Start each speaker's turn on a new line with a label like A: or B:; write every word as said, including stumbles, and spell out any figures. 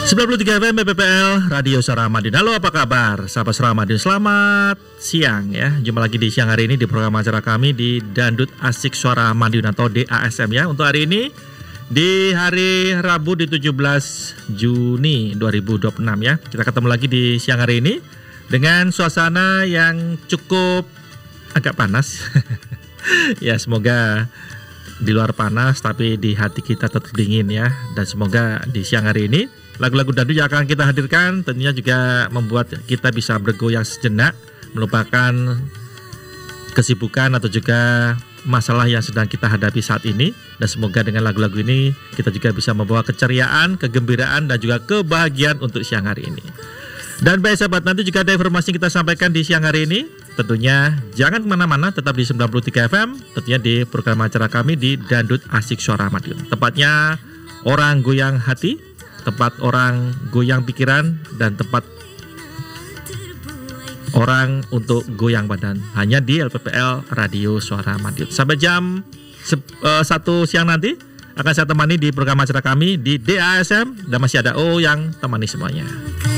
A: sembilan puluh tiga F M B P P L Radio Suara Madiun. Halo, apa kabar sahabat Suara Madiun? Selamat siang ya. Jumpa lagi di siang hari ini di program acara kami di Dandut Asik Suara Madiun atau D A S M ya. Untuk hari ini di hari Rabu di tujuh belas Juni dua ribu dua puluh enam ya. Kita ketemu lagi di siang hari ini dengan suasana yang cukup agak panas. Ya, semoga di luar panas tapi di hati kita tetap dingin ya. Dan semoga di siang hari ini lagu-lagu dangdut yang akan kita hadirkan tentunya juga membuat kita bisa bergoyang sejenak, melupakan kesibukan atau juga masalah yang sedang kita hadapi saat ini. Dan semoga dengan lagu-lagu ini kita juga bisa membawa keceriaan, kegembiraan dan juga kebahagiaan untuk siang hari ini. Dan baik sahabat, nanti juga ada informasi yang kita sampaikan di siang hari ini. Tentunya jangan kemana-mana, tetap di sembilan puluh tiga F M, tentunya di program acara kami di Dandut Asik Suara Madiun. Tepatnya orang goyang hati, tempat orang goyang pikiran, dan tempat orang untuk goyang badan. Hanya di L P P L Radio Suara Madiun. Sampai jam satu siang nanti akan saya temani di program acara kami di D A S M. Dan masih ada O yang temani semuanya.